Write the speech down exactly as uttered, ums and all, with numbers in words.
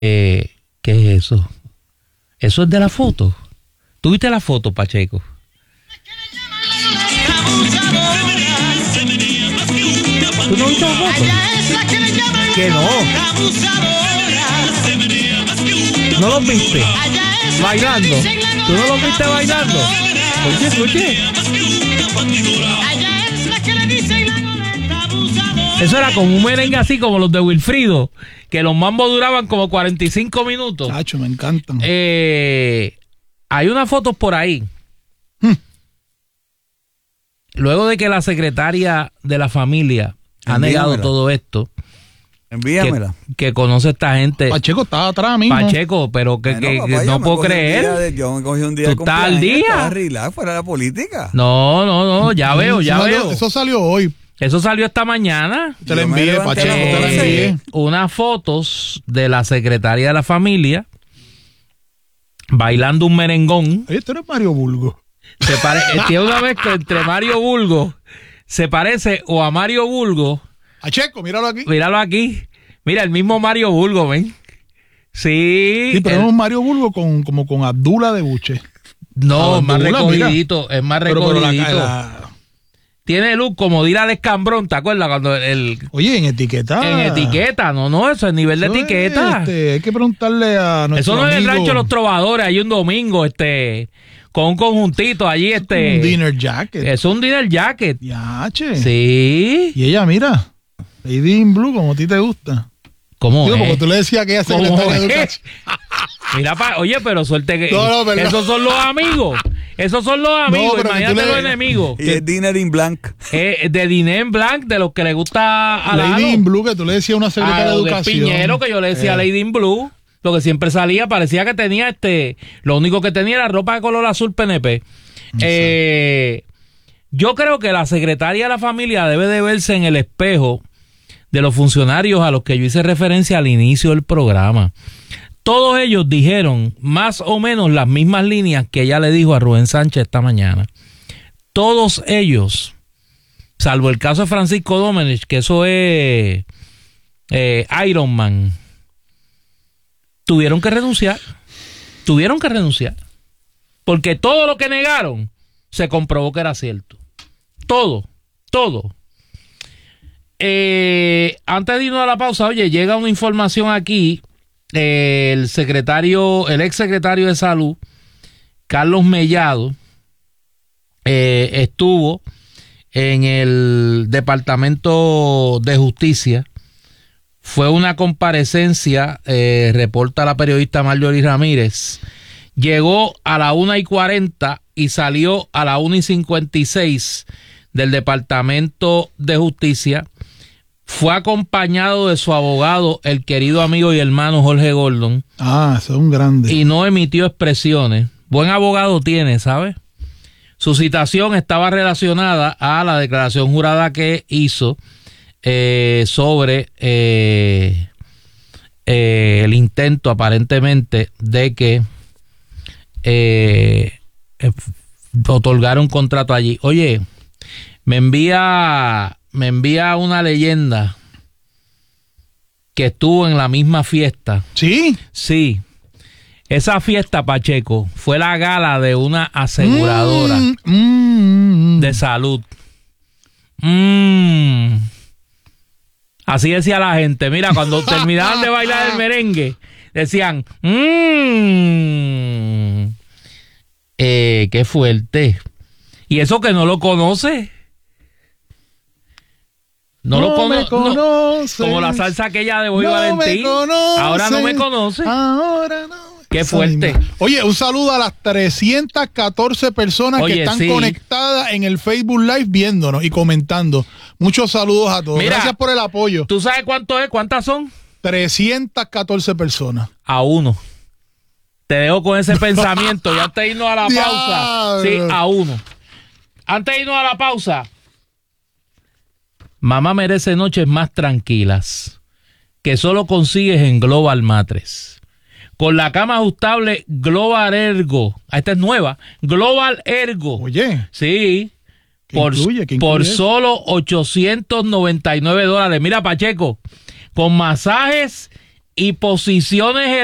Eh, ¿Qué es eso? Eso es de la foto. ¿Tú viste la foto, Pacheco? ¿Tú no viste la foto? ¿Qué no? ¿No los viste? Bailando. ¿Tú no los viste bailando? Oye, escuche. Eso era como un merengue así como los de Wilfrido, que los mambos duraban como cuarenta y cinco minutos. Chacho, me encantan. Eh, hay unas fotos por ahí. Hmm. Luego de que la secretaria de la familia ha Envíamela. negado todo esto, Envíamela. que, que conoce a esta gente. Pacheco estaba atrás mismo. Pacheco, pero que, Bueno, que- papá, que yo no me puedo cogí un creer. día de- yo me cogí un día ¿Tú de estás al cumpleaños, día? estaba relax, fuera de la política. No, no, no, ya veo, ya Eso salió- veo. Eso salió hoy. Eso salió esta mañana. Te lo Yo me envié, levanté Pacheco, a las te lo once. envié. Eh, unas fotos de la secretaria de la familia bailando un merengón. Oye, este no es Mario Bulgo. Se pare, tiene una mezcla entre Mario Bulgo, se parece o a Mario Bulgo. Pacheco, míralo aquí. Míralo aquí. Mira, el mismo Mario Bulgo, ven. Sí. Sí, pero el- es un Mario Bulgo con, como con Abdullah de Buche. no, Ah, más Abdullah, recogidito. Es más Pero, pero la- recogidito. la- Tiene look como de ir al escambrón, ¿te acuerdas? Cuando el, Oye, en etiqueta. en etiqueta, no, no, eso es nivel de Eso es, etiqueta. este, hay que preguntarle a nuestro Eso no es el amigo, rancho de los trovadores, hay un domingo, este, con un conjuntito allí, este. un dinner jacket. Es un dinner jacket. Yache. Sí. Y ella, mira, Lady in Blue, como a ti te gusta. ¿Cómo Digo, es? porque tú le decías que ella ¿Cómo secretaria de es? educación. Mira, pa, oye, pero suerte que No, no, perdón. esos son los amigos. Esos son los amigos, pero que tú imagínate le- los enemigos. Y el dinner in blank. Eh, de Dinner en Blanc, de los que le gusta a Lady Lalo. in Blue, que tú le decías a una secretaria A de lo de educación. Piñero, que yo le decía Eh. Lady in Blue, lo que siempre salía, parecía que tenía este, lo único que tenía era ropa de color azul P N P. Eh, yo creo que la secretaria de la familia debe de verse en el espejo de los funcionarios a los que yo hice referencia al inicio del programa. Todos ellos dijeron más o menos las mismas líneas que ella le dijo a Rubén Sánchez esta mañana. Todos ellos, salvo el caso de Francisco Domenech, que eso es eh, Iron Man, tuvieron que renunciar. Tuvieron que renunciar. Porque todo lo que negaron se comprobó que era cierto. Todo, todo. Eh, antes de irnos a la pausa, oye, llega una información aquí. Eh, el secretario, el ex secretario de Salud, Carlos Mellado, eh, estuvo en el Departamento de Justicia. Fue una comparecencia, eh, reporta la periodista Marjorie Ramírez. Llegó a la una y cuarenta y salió a la una y cincuenta y seis del Departamento de Justicia. Fue acompañado de su abogado, el querido amigo y hermano Jorge Gordon. Ah, eso es un grande. Y no emitió expresiones. Buen abogado tiene, ¿sabes? Su citación estaba relacionada a la declaración jurada que hizo eh, sobre eh, eh, el intento aparentemente de que eh, eh, otorgar un contrato allí. Oye, me envía, me envía una leyenda que estuvo en la misma fiesta. ¿Sí? Sí. Esa fiesta, Pacheco, fue la gala de una aseguradora Mm, mm, mm. de salud. Mm. Así decía la gente. Mira, cuando terminaban de bailar el merengue, decían, mmm. Eh, qué fuerte. Y eso que no lo conoce. No, lo cono- me no- conoces. como la salsa aquella de Boy No Valentín. me conoces. Ahora no me conoce. Ahora no. Qué Esa fuerte. misma. Oye, un saludo a las trescientas catorce personas Oye, que están sí. conectadas en el Facebook Live viéndonos y comentando. Muchos saludos a todos. Mira, Gracias por el apoyo. ¿Tú sabes cuánto es? ¿Cuántas son? trescientas catorce personas. A uno. Te dejo con ese pensamiento. Y antes de irnos a la pausa. Diablo. Sí, a uno. Antes de irnos a la pausa. Mamá merece noches más tranquilas que solo consigues en Global Mattress. Con la cama ajustable Global Ergo. Esta es nueva. Global Ergo. Oye, Sí. ¿qué Por, incluye? ¿Qué por incluye eso? solo ochocientos noventa y nueve dólares. Mira, Pacheco, con masajes y posiciones